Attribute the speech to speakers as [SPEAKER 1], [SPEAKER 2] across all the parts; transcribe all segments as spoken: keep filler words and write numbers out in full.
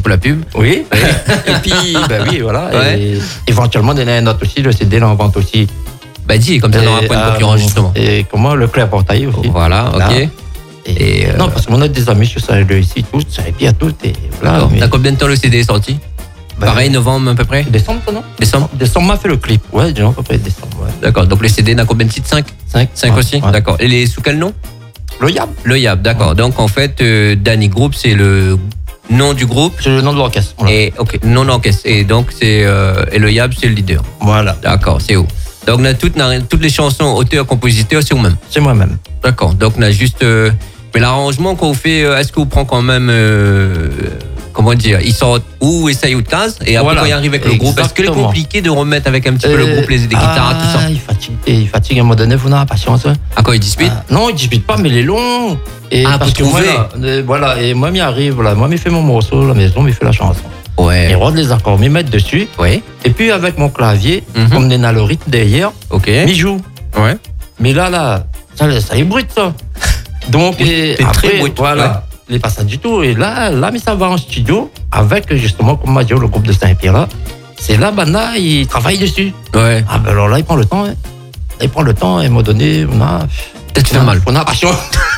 [SPEAKER 1] pour la pub.
[SPEAKER 2] Oui. Et puis, ben oui, voilà.
[SPEAKER 1] Ouais.
[SPEAKER 2] Et éventuellement, il y en a un autre aussi, le C D, là, en vente aussi.
[SPEAKER 1] Bah dis, comme ça, on n'aura pas une concurrence, justement.
[SPEAKER 2] Et comment, le Claire Portail aussi.
[SPEAKER 1] Voilà, ok.
[SPEAKER 2] Là. Et,
[SPEAKER 1] Et, euh...
[SPEAKER 2] Non, parce qu'on a des amis sur ça, ici, tous, ça bien tout. Et voilà.
[SPEAKER 1] Mais... T'as combien de temps le C D est sorti? Ben, pareil, novembre à peu près?
[SPEAKER 2] Décembre, non?
[SPEAKER 1] Décembre.
[SPEAKER 2] Décembre m'a fait le clip, ouais, disons à peu près décembre. Ouais.
[SPEAKER 1] D'accord, donc le C D n'a combien de titres? cinq?
[SPEAKER 2] cinq.
[SPEAKER 1] cinq ouais, aussi? Ouais. D'accord. Et les sous quel nom?
[SPEAKER 2] Le Yab.
[SPEAKER 1] Le Yab, d'accord. Ouais. Donc en fait, euh, Danny Group, c'est le nom du groupe.
[SPEAKER 2] C'est le nom de l'orchestre. Voilà.
[SPEAKER 1] Et ok, nom de l'orchestre. Et donc c'est euh, et le Yab, c'est le leader.
[SPEAKER 2] Voilà.
[SPEAKER 1] D'accord, c'est où? Donc on a toutes, toutes les chansons, auteurs, compositeurs, c'est vous-même.
[SPEAKER 2] C'est moi-même.
[SPEAKER 1] D'accord. Donc on a juste. Euh, mais l'arrangement qu'on vous fait, est-ce que vous prenez quand même euh, comment dire, ils sortent ou essayent ou de case et après voilà. Quand ils arrivent avec le Exactement. Groupe, est-ce que c'est compliqué de remettre avec un petit peu euh, le groupe les, les guitares,
[SPEAKER 2] ah,
[SPEAKER 1] tout ça?
[SPEAKER 2] Il fatigue, il fatigue à un moment donné, vous n'avez pas patience.
[SPEAKER 1] Ah, quand ils disputent?
[SPEAKER 2] Ah, non, ils disputent pas, mais les longs. Et
[SPEAKER 1] ah,
[SPEAKER 2] parce que moi, là, voilà, et moi, m'y arrive, là, moi, m'y fait mon morceau, la maison, m'y fait la chanson.
[SPEAKER 1] Ouais.
[SPEAKER 2] Et rôde les accords, m'y mettre dessus.
[SPEAKER 1] Ouais.
[SPEAKER 2] Et puis avec mon clavier,
[SPEAKER 1] mm-hmm.
[SPEAKER 2] comme on a le rythme derrière,
[SPEAKER 1] ok.
[SPEAKER 2] m'y joue.
[SPEAKER 1] Ouais.
[SPEAKER 2] Mais là, là, ça, ça ébrute, ça. Donc, et après,
[SPEAKER 1] très
[SPEAKER 2] voilà. Ouais. Il n'est pas ça du tout. Et là, là, mais ça va en studio avec, justement, comme m'a dit le groupe de Saint-Pierre là. C'est là, ben là, il travaille dessus.
[SPEAKER 1] Ouais.
[SPEAKER 2] Ah ben alors là, il prend le temps. Hein. Il prend le temps et à un moment donné, on a.
[SPEAKER 1] Peut-être fait mal.
[SPEAKER 2] On a passion.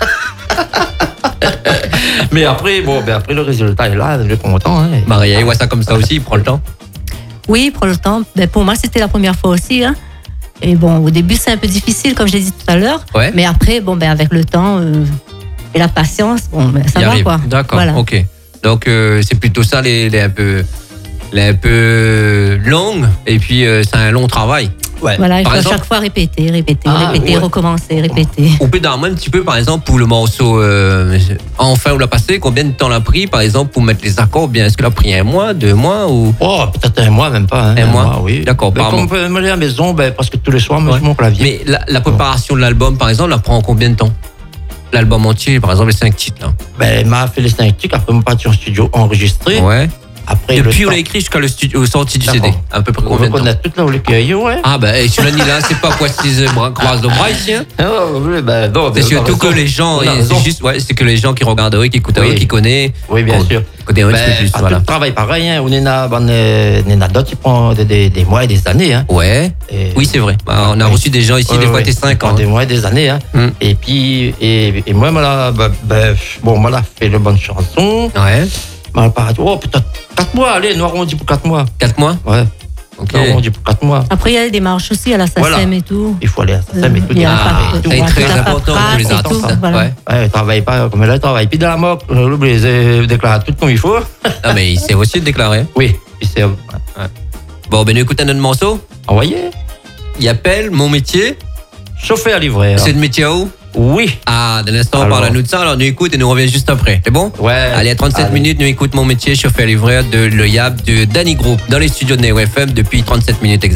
[SPEAKER 2] Mais après, bon, ben après le résultat est là, je suis content. Hein.
[SPEAKER 1] Maria, il voit ça comme ça aussi, il prend le temps.
[SPEAKER 3] Oui, il prend le temps. Ben, pour moi, c'était la première fois aussi. Hein. Et bon, au début, c'est un peu difficile, comme je l'ai dit tout à l'heure.
[SPEAKER 1] Ouais.
[SPEAKER 3] Mais après, bon, ben avec le temps. Euh... Et la patience, bon, ben, ça
[SPEAKER 1] il
[SPEAKER 3] va
[SPEAKER 1] arrive.
[SPEAKER 3] quoi.
[SPEAKER 1] D'accord,
[SPEAKER 3] voilà.
[SPEAKER 1] ok. Donc euh, c'est plutôt ça les, les un peu les un peu longues et puis euh, c'est un long travail.
[SPEAKER 3] Ouais. Voilà, il par faut exemple, à chaque fois répéter, répéter, ah, répéter, ouais. recommencer, répéter.
[SPEAKER 1] On peut dormir un petit peu, par exemple, pour le morceau euh, Enfin ou l'a passé, combien de temps l'a pris, par exemple, pour mettre les accords bien? Est-ce qu'il a pris un mois, deux mois ou...
[SPEAKER 2] Oh, peut-être un mois, même pas. Hein,
[SPEAKER 1] un, un mois, mois,
[SPEAKER 2] oui.
[SPEAKER 1] D'accord.
[SPEAKER 2] Ben, comme on peut me aller à la maison, ben, parce que tous les soirs, moi, ouais. je mon clavier.
[SPEAKER 1] Mais la, la préparation ouais. de l'album, par exemple, elle prend combien de temps? L'album entier, par exemple, les cinq titres, là.
[SPEAKER 2] Ben, il m'a fait les cinq titres, après, on parti en studio enregistré.
[SPEAKER 1] Ouais.
[SPEAKER 2] Après,
[SPEAKER 1] depuis on l'a écrit jusqu'à le studio, sortie du C D, à peu près
[SPEAKER 2] on
[SPEAKER 1] combien de temps?
[SPEAKER 2] On a toute là où les cueillis, ouais.
[SPEAKER 1] Ah ben, et tu l'as dit là, c'est pas Poissy croise de bras ici, hein?
[SPEAKER 2] Oh, oui, ben, non.
[SPEAKER 1] C'est surtout que les gens, c'est juste, ouais, c'est que les gens qui regardent, qui écoutent,
[SPEAKER 2] oui.
[SPEAKER 1] qui connaissent.
[SPEAKER 2] Oui, bien sûr.
[SPEAKER 1] Connaissent un petit peu plus, voilà.
[SPEAKER 2] Le travail pareil, hein. On est là, on est là d'autres qui prend des, des, des mois et des années, hein.
[SPEAKER 1] Ouais. Et oui, c'est vrai. Bah, on a oui. reçu des gens ici, ouais, des fois, ouais. t'es cinq ans.
[SPEAKER 2] Des mois et des années, hein. Mm. Et puis, et, et moi, voilà, bah, bah, bon, moi, là, fait le bonne chanson.
[SPEAKER 1] Ouais.
[SPEAKER 2] Mal pas oh, peut-être quatre mois, allez, nous arrondis pour quatre mois.
[SPEAKER 1] quatre mois?
[SPEAKER 2] Ouais. Ok. Nous arrondis pour quatre mois.
[SPEAKER 3] Après, il y a des démarches aussi à la S A C E M voilà. et tout.
[SPEAKER 2] Il faut aller à la S A C E M et tout.
[SPEAKER 3] Il y a
[SPEAKER 1] ah, c'est très important pour les artistes.
[SPEAKER 3] Voilà.
[SPEAKER 1] Ouais.
[SPEAKER 2] Ouais, il travaille pas comme là, il travaille. Puis dans la mort, on oublie de déclarer tout comme il faut.
[SPEAKER 1] Ah, mais il sait aussi de déclarer.
[SPEAKER 2] Oui, il sait. Ouais.
[SPEAKER 1] Bon, ben, nous écoutons notre morceau.
[SPEAKER 2] Envoyez.
[SPEAKER 1] Il appelle Mon métier.
[SPEAKER 2] Chauffeur livreur.
[SPEAKER 1] C'est de métier à où?
[SPEAKER 2] Oui.
[SPEAKER 1] Ah, de l'instant, on parle à nous de ça, alors nous écoute et nous revient juste après. C'est bon?
[SPEAKER 2] Ouais.
[SPEAKER 1] Allez, à trente-sept allez. minutes, nous écoute Mon métier, chauffeur livreur de Le Yab de Danny Group dans les studios de Neo F M depuis trente-sept minutes exactement.